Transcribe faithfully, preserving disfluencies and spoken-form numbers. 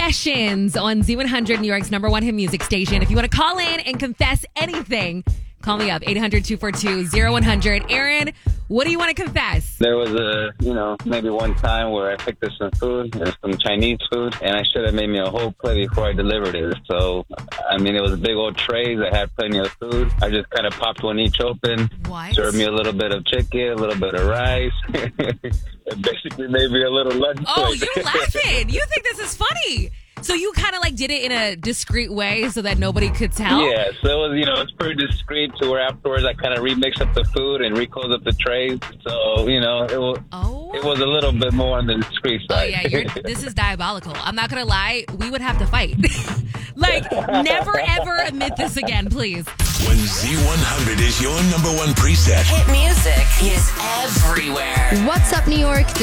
Confessions on Z one hundred, New York's number one hit music station. If you want to call in and confess anything, call me up, eight hundred, two four two, zero one hundred. Aaron, what do you want to confess? There was a, you know, maybe one time where I picked up some food, it was some Chinese food, and I should have made me a whole plate before I delivered it. So, I mean, it was big old trays that had plenty of food. I just kind of popped one each open. What? Served me a little bit of chicken, a little bit of rice. It basically made me a little lunch Oh, plate. you're laughing. You think this is funny. So you kind of like did it in a discreet way so that nobody could tell? Yeah, so it was, you know, it's pretty discreet to where afterwards I kind of remix up the food and reclose up the trays. So, you know, it was, Oh. it was a little bit more on the discreet Oh, side. yeah, you're, this is diabolical. I'm not going to lie. We would have to fight. Like, never, ever admit this again, please. When Z one hundred is your number one preset. Hit music is everywhere. What's up, New York?